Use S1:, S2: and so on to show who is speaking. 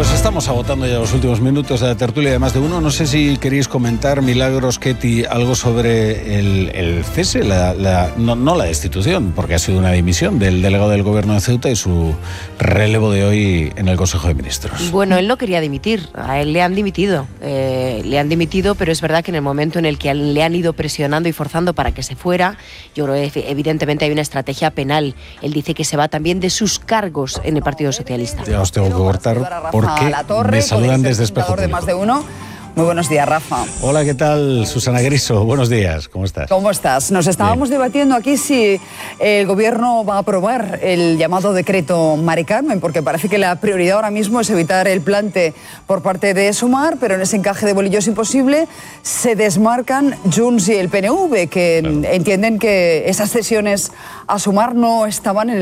S1: Pues estamos agotando ya los últimos minutos de la tertulia de Más de Uno. No sé si queréis comentar, Milagros, Ketty, algo sobre el cese, no la destitución, porque ha sido una dimisión del delegado del Gobierno de Ceuta y su relevo de hoy en el Consejo de Ministros.
S2: Bueno, él no quería dimitir, a él le han dimitido, pero es verdad que en el momento en el que le han ido presionando y forzando para que se fuera, yo creo que evidentemente hay una estrategia penal. Él dice que se va también de sus cargos en el Partido Socialista.
S1: Ya os tengo que cortar porque me saludan desde Espejo Público.
S3: De Más de Uno. Muy buenos días, Rafa.
S1: Hola, ¿qué tal? Susana Griso, buenos días, ¿cómo estás?
S3: ¿Cómo estás? Nos estábamos debatiendo aquí si el Gobierno va a aprobar el llamado decreto Mari Carmen, porque parece que la prioridad ahora mismo es evitar el plante por parte de Sumar, pero en ese encaje de bolillos imposible se desmarcan Junts y el PNV, que entienden que esas cesiones a Sumar no estaban en